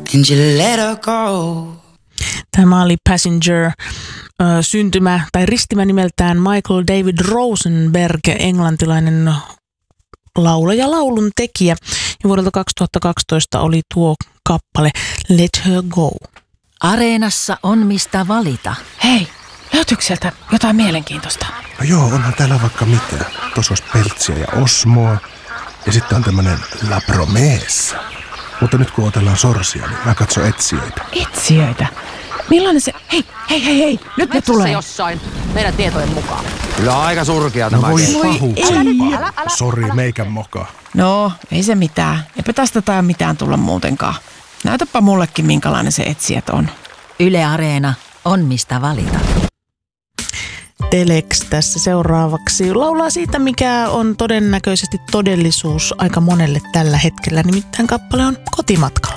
and you let her go. Tämä oli Passenger, syntymä tai ristimä nimeltään Michael David Rosenberg, englantilainen laulaja, laulun tekijä. Ja vuodelta 2012 oli tuo kappale Let Her Go. Areenassa on mistä valita. Hei, löytyykö sieltä jotain mielenkiintoista? No joo, onhan täällä vaikka mitä. Tuossa olisi Peltsiä ja Osmoa. Ja sitten on tämmönen La Promessa. Mutta nyt kun otellaan sorsia, niin mä katson etsijöitä. Etsijöitä? Millainen se... Hei, nyt ne tulee. Jossain meidän tietojen mukaan. Kyllä aika surkea tämä. Voi pahuksi. Sori, meikän moka. No, ei se mitään. Eipä tästä tai mitään tulla muutenkaan. Näytäpä mullekin, minkälainen se etsijät on. Yle Areena on mistä valita. Telex tässä seuraavaksi laulaa siitä, mikä on todennäköisesti todellisuus aika monelle tällä hetkellä. Nimittäin kappale on Kotimatkalla.